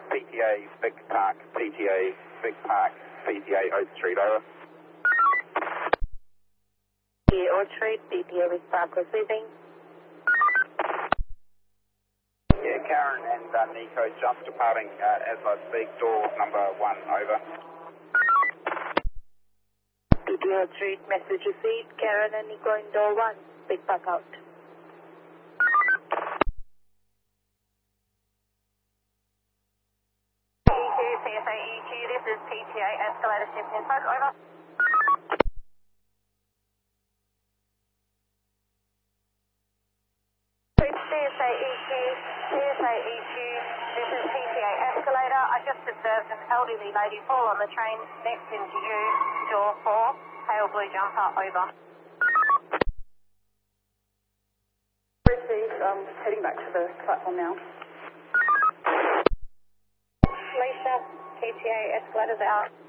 PTA Vic Park, PTA Vic Park, PTA Oak Street, over. PTA Oak Street, PTA Vic Park receiving. Yeah, Karen and Nico just departing as I speak, door number 1, over. PTA Oak Street, message received. Karen and Nico in door 1, Vic Park out. CSA EQ, this is PTA escalator shift in Park, over. CSA EQ, this is PTA escalator. I just observed an elderly lady fall on the train next into you, door 4, pale blue jumper, over. Received, heading back to the platform now. Lisa, PTA escalators out.